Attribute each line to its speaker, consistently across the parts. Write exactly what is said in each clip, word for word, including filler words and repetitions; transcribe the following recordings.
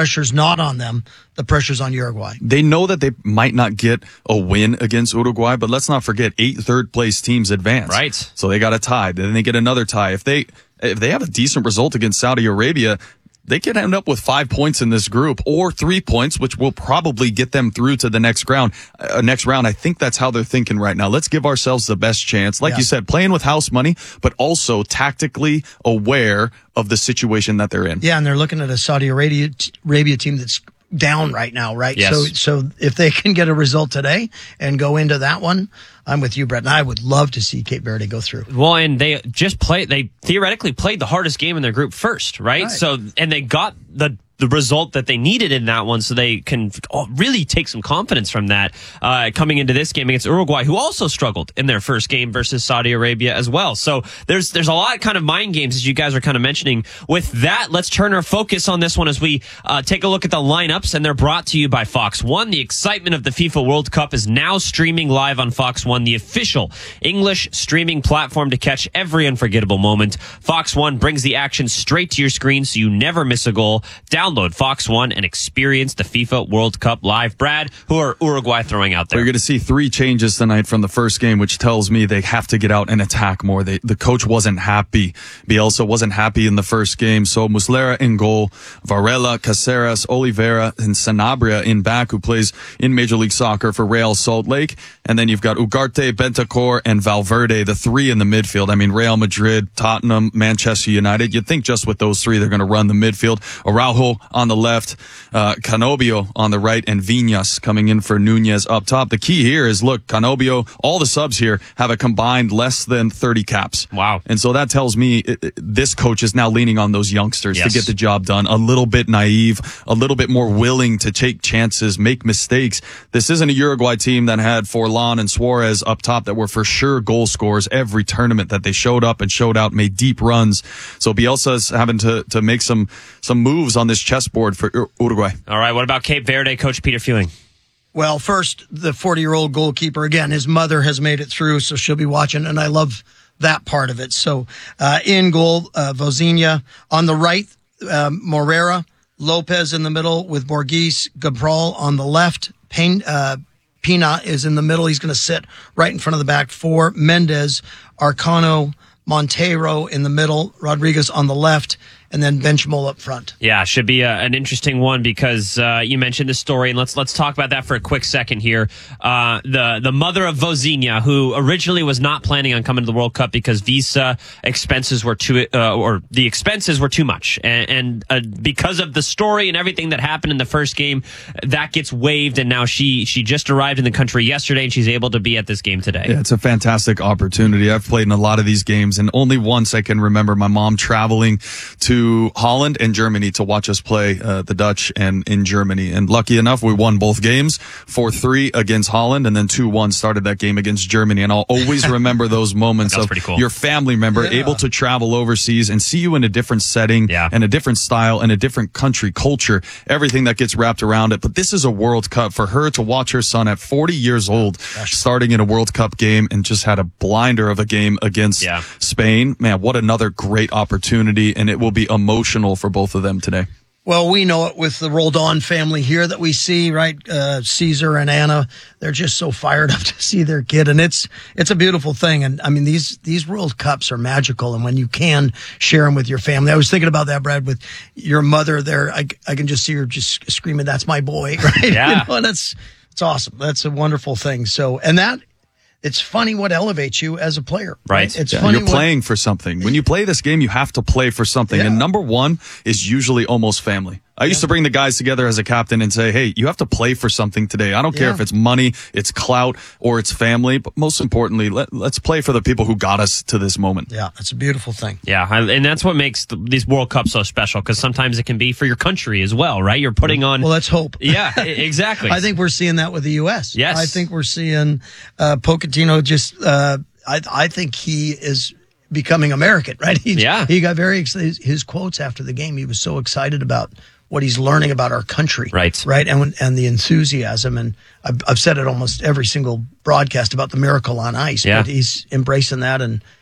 Speaker 1: pressure's not on them. The pressure's on Uruguay.
Speaker 2: They know that they might not get a win against Uruguay, but let's not forget eight third-place teams advance.
Speaker 3: Right.
Speaker 2: So they got a tie. Then they get another tie. If they if they have a decent result against Saudi Arabia, they could end up with five points in this group or three points, which will probably get them through to the next round. Uh, next round, I think that's how they're thinking right now. Let's give ourselves the best chance. Like
Speaker 1: yeah.
Speaker 2: you said, playing with house money, but also tactically aware of the situation that they're in.
Speaker 1: Yeah, and they're looking at a Saudi Arabia, Arabia team that's down right now, right?
Speaker 3: Yes.
Speaker 1: So, so if they can get a result today and go into that one, I'm with you, Brett. And I would love to see Cape Verde go through.
Speaker 3: Well, and they just played, they theoretically played the hardest game in their group first, right?
Speaker 1: Right.
Speaker 3: So, and they got the the result that they needed in that one, so they can really take some confidence from that uh, coming into this game against Uruguay, who also struggled in their first game versus Saudi Arabia as well. So there's there's a lot of kind of mind games, as you guys are kind of mentioning. With that, let's turn our focus on this one as we uh, take a look at the lineups, and they're brought to you by Fox One. The excitement of the FIFA World Cup is now streaming live on Fox One, the official English streaming platform to catch every unforgettable moment. Fox One brings the action straight to your screen so you never miss a goal. Download Fox One and experience the FIFA World Cup live. Brad, who are Uruguay throwing out there?
Speaker 2: We're going to see three changes tonight from the first game, which tells me they have to get out and attack more. They, the coach wasn't happy. Bielsa wasn't happy in the first game. So Muslera in goal, Varela, Caceres, Oliveira, and Sanabria in back, who plays in Major League Soccer for Real Salt Lake. And then you've got Ugarte, Bentancur, and Valverde, the three in the midfield. I mean, Real Madrid, Tottenham, Manchester United. You'd think just with those three, they're going to run the midfield. Araujo on the left, uh, Canobio on the right, and Viñas coming in for Nunez up top. The key here is, look, Canobio, all the subs here have a combined less than thirty caps.
Speaker 3: Wow.
Speaker 2: And so that tells me it, it, this coach is now leaning on those youngsters
Speaker 3: Yes.
Speaker 2: to get the job done. A little bit naive, a little bit more willing to take chances, make mistakes. This isn't a Uruguay team that had Forlan and Suarez up top that were for sure goal scorers every tournament that they showed up and showed out, made deep runs. So Bielsa's having to, to make some, some moves on this chessboard for Uruguay.
Speaker 3: All right, what about Cape Verde, Coach Peter Fewing?
Speaker 1: Well, first, the forty-year-old goalkeeper, again, his mother has made it through, so she'll be watching, and I love that part of it. So uh, in goal, uh, Vozinha. On the right, um, Morera. Lopez in the middle with Borghese. Gabral on the left. Payne, uh, Pina is in the middle. He's going to sit right in front of the back four. Mendez, Arcano, Monteiro in the middle. Rodriguez on the left. And then Benchmol up front.
Speaker 3: Yeah, should be a, an interesting one because uh, you mentioned the story, and let's let's talk about that for a quick second here. Uh, the the mother of Vozinha, who originally was not planning on coming to the World Cup because visa expenses were too, uh, or the expenses were too much, and, and uh, because of the story and everything that happened in the first game, that gets waived, and now she she just arrived in the country yesterday, and she's able to be at this game today.
Speaker 2: Yeah, it's a fantastic opportunity. I've played in a lot of these games, and only once I can remember my mom traveling to Holland and Germany to watch us play uh, the Dutch and in Germany. And lucky enough, we won both games, four three against Holland, and then two one started that game against Germany. And I'll always remember those moments of
Speaker 3: pretty cool.
Speaker 2: your family member
Speaker 1: Yeah.
Speaker 2: able to travel overseas and see you in a different setting
Speaker 3: Yeah.
Speaker 2: and a different style and a different country, culture, everything that gets wrapped around it. But this is a World Cup. For her to watch her son at forty years old starting in a World Cup game and just had a blinder of a game against
Speaker 3: Yeah.
Speaker 2: Spain, man, what another great opportunity. And it will be emotional for both of them today.
Speaker 1: Well, we know it with the Roldan family here that we see, right? Uh, Caesar and Anna, they're just so fired up to see their kid. And it's, it's a beautiful thing. And I mean, these, these World Cups are magical. And when you can share them with your family, I was thinking about that, Brad, with your mother there. I, I can just see her just screaming, "That's my boy," right?
Speaker 3: Yeah.
Speaker 1: You know, and that's, it's awesome. That's a wonderful thing. So, and that, it's funny what elevates you as a player.
Speaker 3: Right.
Speaker 1: It's
Speaker 2: Yeah,
Speaker 1: funny
Speaker 2: you're
Speaker 1: what-
Speaker 2: playing for something. When you play this game, you have to play for something.
Speaker 1: Yeah.
Speaker 2: And number one is usually almost family. I used to bring the guys together as a captain and say, hey, you have to play for something today. I don't care
Speaker 1: Yeah.
Speaker 2: if it's money, it's clout, or it's family. But most importantly, let, let's play for the people who got us to this moment.
Speaker 1: Yeah, it's a beautiful thing.
Speaker 3: Yeah, I- and that's what makes the, these World Cups so special, because sometimes it can be for your country as well, right? You're putting on...
Speaker 1: Well, let's hope.
Speaker 3: Yeah, e- exactly.
Speaker 1: I think we're seeing that with the U S.
Speaker 3: Yes.
Speaker 1: I think we're seeing uh, Pochettino just, uh, I, I think he is becoming American, right? He,
Speaker 3: Yeah.
Speaker 1: He got very excited. His quotes after the game, he was so excited about what he's learning about our country.
Speaker 3: Right.
Speaker 1: Right. And when, and the enthusiasm. And I've, I've said it almost every single broadcast about the miracle on ice.
Speaker 3: Yeah.
Speaker 1: But he's embracing that and,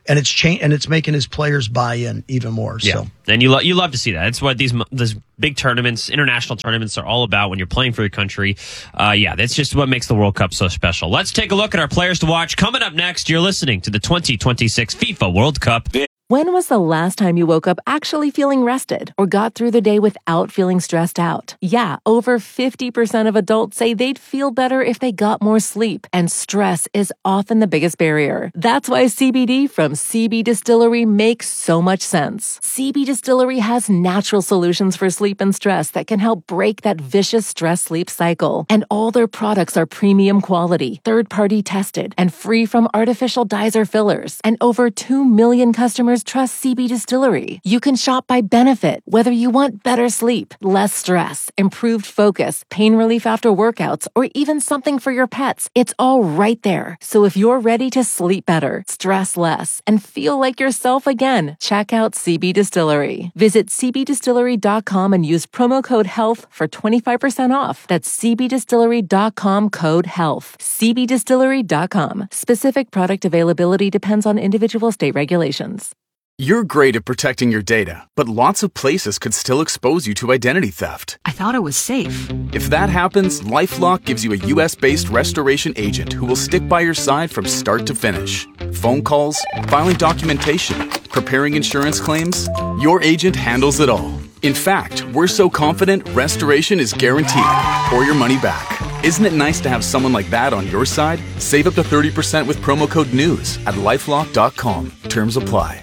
Speaker 1: and it's cha- and it's making his players buy in even more.
Speaker 3: Yeah.
Speaker 1: So.
Speaker 3: And you, lo- you love to see that. It's what these these big tournaments, international tournaments, are all about when you're playing for your country. Uh, yeah, that's just what makes the World Cup so special. Let's take a look at our players to watch. Coming up next, you're listening to the twenty twenty-six FIFA World Cup.
Speaker 4: When was the last time you woke up actually feeling rested or got through the day without feeling stressed out? Yeah, over fifty percent of adults say they'd feel better if they got more sleep, and stress is often the biggest barrier. That's why C B D from C B Distillery makes so much sense. C B Distillery has natural solutions for sleep and stress that can help break that vicious stress-sleep cycle. And all their products are premium quality, third-party tested, and free from artificial dyes or fillers. And over two million customers trust C B Distillery. You can shop by benefit, whether you want better sleep, less stress, improved focus, pain relief after workouts, or even something for your pets. It's all right there. So if you're ready to sleep better, stress less, and feel like yourself again, check out C B Distillery. Visit c b distillery dot com and use promo code HEALTH for twenty-five percent off. That's c b distillery dot com code HEALTH. c b distillery dot com. Specific product availability depends on individual state regulations.
Speaker 5: You're great at protecting your data, but lots of places could still expose you to identity theft.
Speaker 6: I thought it was safe.
Speaker 5: If that happens, LifeLock gives you a U S-based restoration agent who will stick by your side from start to finish. Phone calls, filing documentation, preparing insurance claims, your agent handles it all. In fact, we're so confident restoration is guaranteed or your money back. Isn't it nice to have someone like that on your side? Save up to thirty percent with promo code NEWS at lifelock dot com. Terms apply.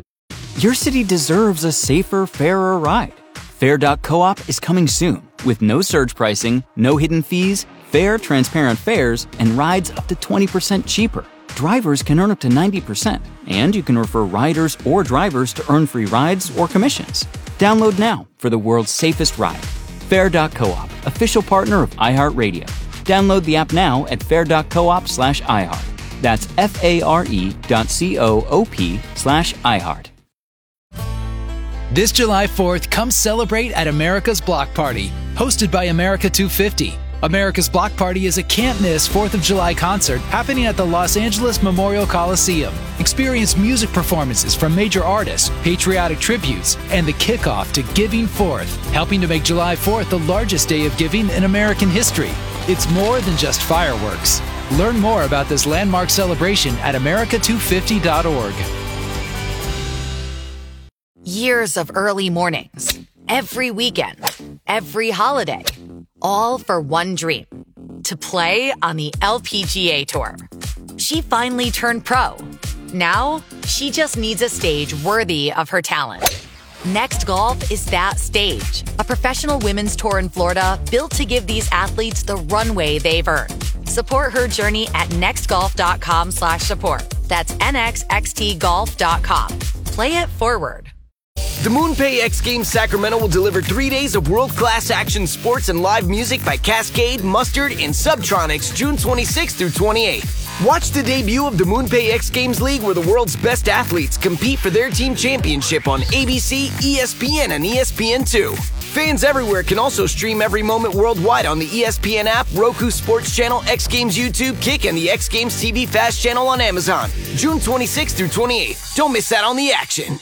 Speaker 7: Your city deserves a safer, fairer ride. Fair dot coop is coming soon with no surge pricing, no hidden fees, fair, transparent fares, and rides up to twenty percent cheaper. Drivers can earn up to ninety percent, and you can refer riders or drivers to earn free rides or commissions. Download now for the world's safest ride. Fair dot coop, official partner of iHeartRadio. Download the app now at fair dot coop slash iHeart. That's F-A-R-E dot C-O-O-P slash iHeart.
Speaker 8: This July fourth, come celebrate at America's Block Party, hosted by America two fifty. America's Block Party is a can't-miss fourth of July concert happening at the Los Angeles Memorial Coliseum. Experience music performances from major artists, patriotic tributes, and the kickoff to Giving Fourth, helping to make July fourth the largest day of giving in American history. It's more than just fireworks. Learn more about this landmark celebration at america two fifty dot org.
Speaker 6: Years of early mornings, every weekend, every holiday, all for one dream, to play on the L P G A Tour. She finally turned pro. Now, she just needs a stage worthy of her talent. Next Golf is that stage, a professional women's tour in Florida built to give these athletes the runway they've earned. Support her journey at nextgolf.com slash support. That's N X X T golf dot com. Play it forward.
Speaker 9: The MoonPay X Games Sacramento will deliver three days of world-class action sports and live music by Cascade, Mustard, and Subtronics June twenty-sixth through twenty-eighth. Watch the debut of the MoonPay X Games League where the world's best athletes compete for their team championship on A B C, E S P N, and E S P N two. Fans everywhere can also stream every moment worldwide on the E S P N app, Roku Sports Channel, X Games YouTube, Kick, and the X Games T V Fast Channel on Amazon. June twenty-sixth through twenty-eighth. Don't miss out on the action.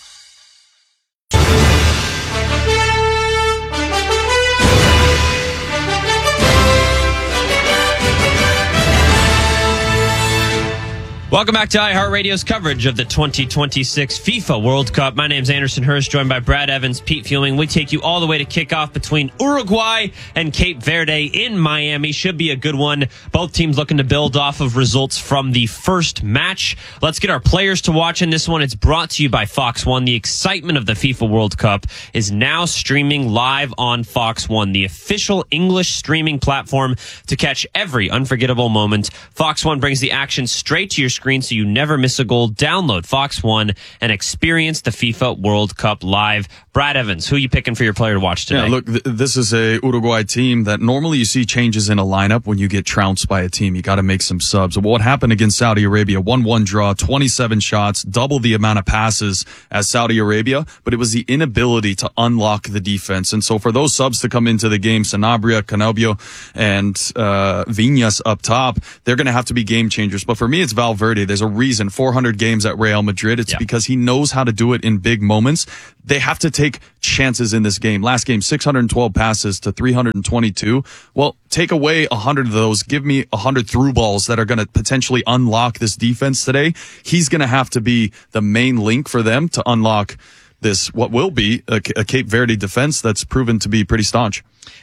Speaker 3: Welcome back to iHeartRadio's coverage of the twenty twenty-six FIFA World Cup. My name's Anderson Hurst, joined by Brad Evans, Pete Fuming. We take you all the way to kickoff between Uruguay and Cape Verde in Miami. Should be a good one. Both teams looking to build off of results from the first match. Let's get our players to watch in this one. It's brought to you by Fox One. The excitement of the FIFA World Cup is now streaming live on Fox One, the official English streaming platform to catch every unforgettable moment. Fox One brings the action straight to your screen so you never miss a goal. Download Fox One and experience the FIFA World Cup live. Brad Evans, who are you picking for your player to watch today?
Speaker 2: Yeah, look, th- this is a Uruguay team that normally you see changes in a lineup when you get trounced by a team. You got to make some subs. What happened against Saudi Arabia? one one draw, twenty-seven shots, double the amount of passes as Saudi Arabia, but it was the inability to unlock the defense. And so for those subs to come into the game, Sanabria, Canobio, and uh, Viñas up top, they're going to have to be game changers. But for me, it's Valverde. There's a reason, four hundred games at Real Madrid. It's
Speaker 3: yeah.
Speaker 2: because he knows how to do it in big moments. They have to take chances in this game. Last game, six hundred twelve passes to three hundred twenty-two. Well, take away one hundred of those. Give me one hundred through balls that are going to potentially unlock this defense today. He's going to have to be the main link for them to unlock this, what will be a, a Cape Verde defense that's proven to be pretty staunch.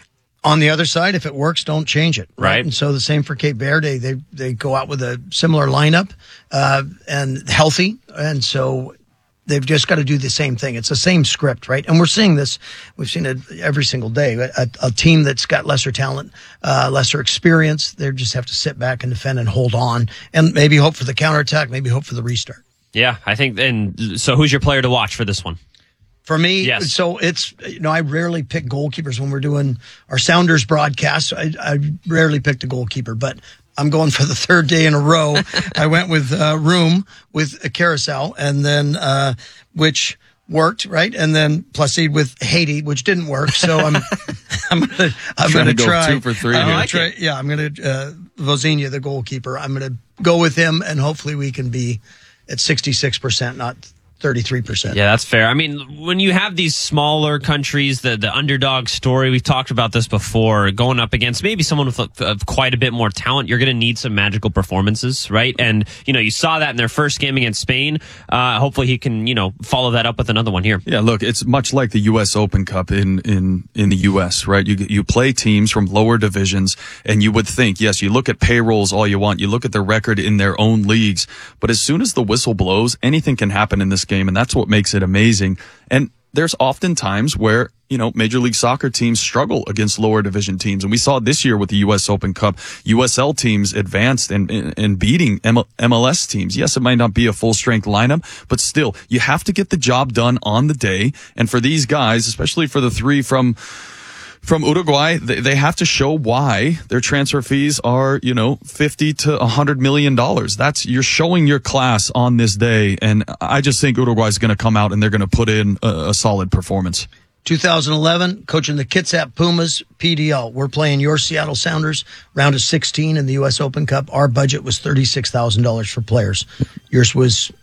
Speaker 1: On the other side, if it works, don't change it. Right.
Speaker 3: Right.
Speaker 1: And so the same for Cape Verde. They they go out with a similar lineup uh, and healthy. And so they've just got to do the same thing. It's the same script, right? And we're seeing this. We've seen it every single day. A, a team that's got lesser talent, uh, lesser experience, they just have to sit back and defend and hold on and maybe hope for the counterattack, maybe hope for the restart.
Speaker 3: Yeah, I think. And so who's your player to watch for this one?
Speaker 1: For me,
Speaker 3: yes.
Speaker 1: So it's, you know, I rarely pick goalkeepers when we're doing our Sounders broadcast. I, I rarely picked a goalkeeper, but I'm going for the third day in a row. I went with uh, Room with a Carousel, and then uh, which worked, right? And then Placide with Haiti, which didn't work. So I'm I'm gonna I'm
Speaker 2: Trying
Speaker 1: gonna
Speaker 2: to go
Speaker 1: try
Speaker 2: two for three
Speaker 1: I'm
Speaker 2: here.
Speaker 1: gonna
Speaker 3: like
Speaker 1: try,
Speaker 3: it.
Speaker 1: yeah, I'm gonna uh, Vozinha, the goalkeeper. I'm gonna go with him, and hopefully we can be at sixty-six percent, not thirty-three percent.
Speaker 3: Yeah, that's fair. I mean, when you have these smaller countries, the, the underdog story, we've talked about this before, going up against maybe someone with uh, quite a bit more talent, you're going to need some magical performances, right? And, you know, you saw that in their first game against Spain. Uh, hopefully he can, you know, follow that up with another one here.
Speaker 2: Yeah, look, it's much like the U S Open Cup in, in, in the U S, right? You, you play teams from lower divisions, and you would think, yes, you look at payrolls all you want, you look at their record in their own leagues, but as soon as the whistle blows, anything can happen in this game. And that's what makes it amazing. And there's often times where, you know, Major League Soccer teams struggle against lower division teams. And we saw this year with the U S Open Cup, U S L teams advanced and, and beating M L S teams. Yes, it might not be a full strength lineup, but still, you have to get the job done on the day. And for these guys, especially for the three from From Uruguay, they, they have to show why their transfer fees are, you know, fifty to a hundred million dollars. That's, you're showing your class on this day. And I just think Uruguay is going to come out and they're going to put in a, a solid performance.
Speaker 1: two thousand eleven, coaching the Kitsap Pumas, P D L. We're playing your Seattle Sounders, round of sixteen in the U S Open Cup. Our budget was thirty-six thousand dollars for players. Yours was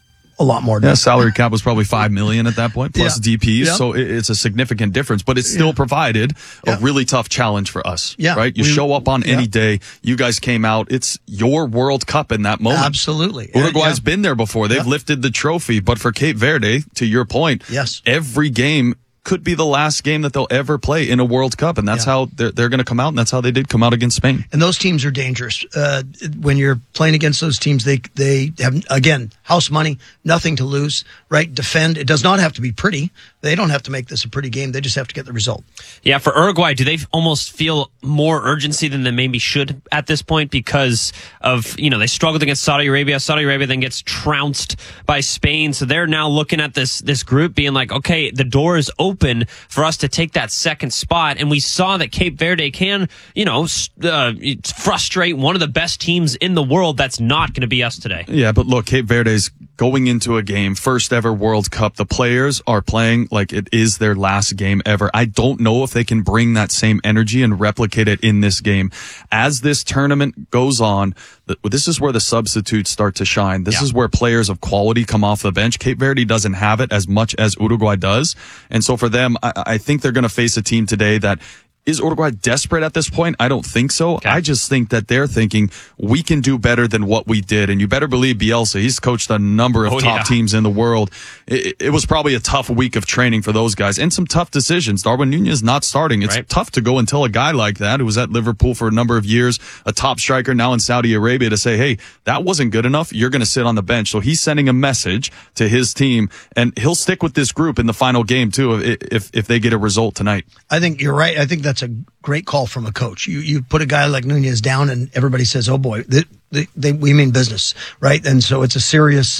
Speaker 1: a lot more.
Speaker 2: Yeah, salary cap was probably five million at that point, plus
Speaker 1: Yeah.
Speaker 2: D Ps.
Speaker 1: Yeah.
Speaker 2: So it, it's a significant difference, but it still
Speaker 1: Yeah.
Speaker 2: provided a
Speaker 1: Yeah.
Speaker 2: really tough challenge for us.
Speaker 1: Yeah.
Speaker 2: Right? You
Speaker 1: We-
Speaker 2: show up on
Speaker 1: yeah.
Speaker 2: any day. You guys came out. It's your World Cup in that moment.
Speaker 1: Absolutely.
Speaker 2: Uruguay's
Speaker 1: Yeah.
Speaker 2: been there before. They've
Speaker 1: Yeah.
Speaker 2: lifted the trophy. But for Cape Verde, to your point,
Speaker 1: Yes.
Speaker 2: every game could be the last game that they'll ever play in a World Cup. And that's
Speaker 1: Yeah.
Speaker 2: how they're, they're going to come out. And that's how they did come out against Spain.
Speaker 1: And those teams are dangerous. Uh, when you're playing against those teams, they they have, again, house money, nothing to lose, right? Defend. It does not have to be pretty. They don't have to make this a pretty game. They just have to get the result.
Speaker 3: Yeah, for Uruguay, do they almost feel more urgency than they maybe should at this point because of, you know, they struggled against Saudi Arabia. Saudi Arabia then gets trounced by Spain. So they're now looking at this, this group being like, okay, the door is open for us to take that second spot. And we saw that Cape Verde can, you know, uh, frustrate one of the best teams in the world. That's not going to be us today.
Speaker 2: Yeah, but look, Cape Verde's going into a game, first ever World Cup. The players are playing like it is their last game ever. I don't know if they can bring that same energy and replicate it in this game. As this tournament goes on, this is where the substitutes start to shine. This
Speaker 3: Yeah.
Speaker 2: is where players of quality come off the bench. Cape Verde doesn't have it as much as Uruguay does. And so for them, I, I think they're going to face a team today that is Uruguay desperate at this point? I don't think so.
Speaker 3: Okay.
Speaker 2: I just think that they're thinking we can do better than what we did. And you better believe Bielsa, he's coached a number of
Speaker 3: Oh,
Speaker 2: top
Speaker 3: yeah.
Speaker 2: teams in the world. It, it was probably a tough week of training for those guys and some tough decisions. Darwin Nunez not starting. It's
Speaker 3: Right.
Speaker 2: tough to go and tell a guy like that who was at Liverpool for a number of years, a top striker now in Saudi Arabia, to say, hey, that wasn't good enough. You're going to sit on the bench. So he's sending a message to his team, and he'll stick with this group in the final game too if if, if they get a result tonight.
Speaker 1: I think you're right. I think that's a great call from a coach. You you put a guy like Nunez down, and everybody says, "Oh boy, they, they, they, we mean business," right? And so it's a serious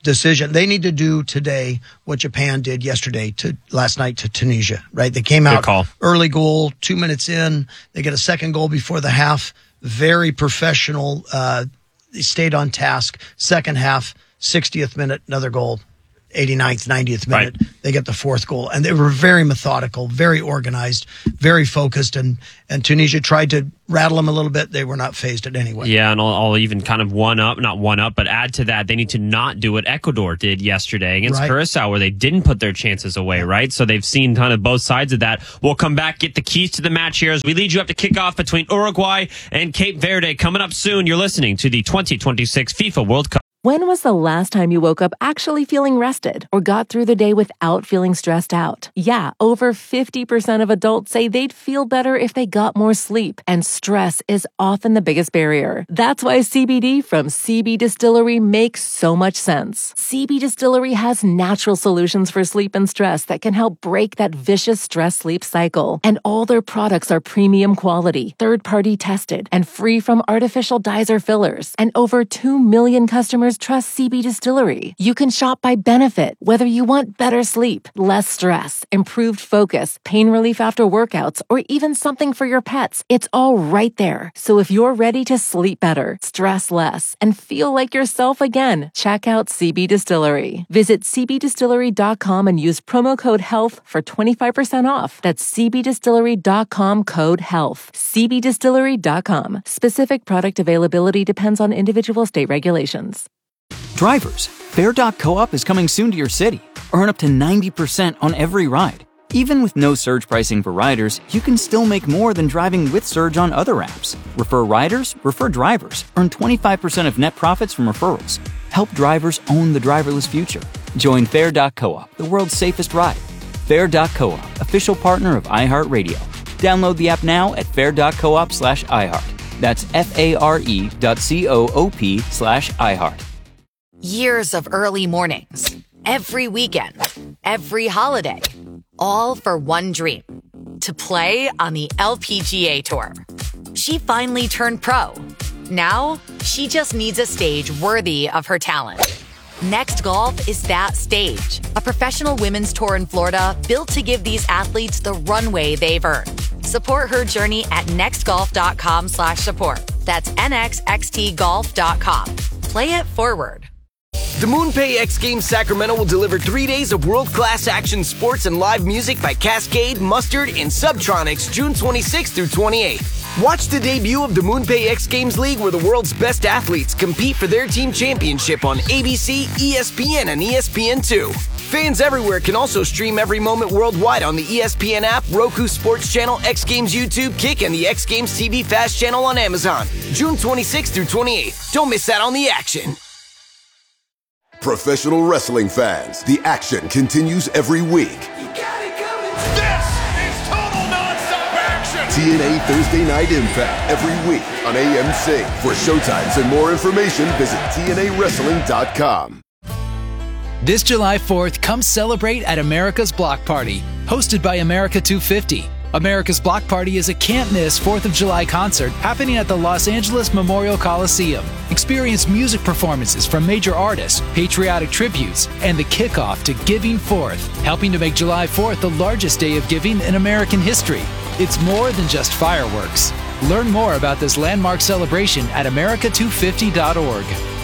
Speaker 1: decision. They need to do today what Japan did yesterday to last night to Tunisia, right? They came out
Speaker 3: call.
Speaker 1: early goal, two minutes in. They get a second goal before the half. Very professional. Uh, they stayed on task. Second half, sixtieth minute, another goal. eighty-ninth, ninetieth minute, right. They get the fourth goal. And they were very methodical, very organized, very focused. And, and Tunisia tried to rattle them a little bit. They were not phased it anyway.
Speaker 3: Yeah, and I'll, I'll even kind of one up, not one up, but add to that, they need to not do what Ecuador did yesterday against
Speaker 1: right.
Speaker 3: Curacao, where they didn't put their chances away, right? So they've seen kind of both sides of that. We'll come back, get the keys to the match here as we lead you up to kickoff between Uruguay and Cape Verde. Coming up soon, you're listening to the twenty twenty-six FIFA World Cup.
Speaker 4: When was the last time you woke up actually feeling rested or got through the day without feeling stressed out? Yeah, over fifty percent of adults say they'd feel better if they got more sleep, and stress is often the biggest barrier. That's why C B D from C B Distillery makes so much sense. C B Distillery has natural solutions for sleep and stress that can help break that vicious stress-sleep cycle. And all their products are premium quality, third-party tested, and free from artificial dyes or fillers. And over two million customers trust C B Distillery. You can shop by benefit, whether you want better sleep, less stress, improved focus, pain relief after workouts, or even something for your pets. It's all right there. So if you're ready to sleep better, stress less, and feel like yourself again, check out C B Distillery. Visit c b distillery dot com and use promo code HEALTH for twenty-five percent off. That's c b distillery dot com code HEALTH. c b distillery dot com. Specific product availability depends on individual state regulations.
Speaker 7: Drivers, Fair dot coop is coming soon to your city. Earn up to ninety percent on every ride. Even with no surge pricing for riders, you can still make more than driving with surge on other apps. Refer riders, refer drivers. Earn twenty-five percent of net profits from referrals. Help drivers own the driverless future. Join Fair dot coop, the world's safest ride. Fair dot coop, official partner of iHeartRadio. Download the app now at fair dot coop slash iHeart. That's F-A-R-E dot C-O-O-P slash iHeart.
Speaker 6: Years of early mornings, every weekend, every holiday, all for one dream, to play on the L P G A Tour. She finally turned pro. Now, she just needs a stage worthy of her talent. Next Golf is that stage, a professional women's tour in Florida built to give these athletes the runway they've earned. Support her journey at nextgolf.com slash support. That's N X X T golf dot com. Play it forward.
Speaker 9: The MoonPay X Games Sacramento will deliver three days of world-class action sports and live music by Cascade, Mustard, and Subtronics June twenty-sixth through twenty-eighth. Watch the debut of the MoonPay X Games League, where the world's best athletes compete for their team championship on A B C, E S P N, and E S P N two. Fans everywhere can also stream every moment worldwide on the E S P N app, Roku Sports Channel, X Games YouTube, Kick, and the X Games T V Fast Channel on Amazon. June twenty-sixth through twenty-eighth. Don't miss out on the action.
Speaker 10: Professional wrestling fans, the action continues every week.
Speaker 11: You got it coming. This is total nonstop action.
Speaker 10: T N A Thursday Night Impact every week on A M C. For showtimes and more information, visit T N A wrestling dot com.
Speaker 8: This July fourth, come celebrate at America's Block Party, hosted by America two fifty. America's Block Party is a can't-miss fourth of July concert happening at the Los Angeles Memorial Coliseum. Experience music performances from major artists, patriotic tributes, and the kickoff to Giving Fourth, helping to make July fourth the largest day of giving in American history. It's more than just fireworks. Learn more about this landmark celebration at america two fifty dot org.